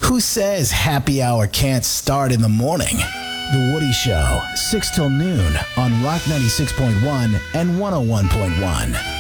Who says happy hour can't start in the morning? The Woody Show, 6 till noon on Rock 96.1 and 101.1.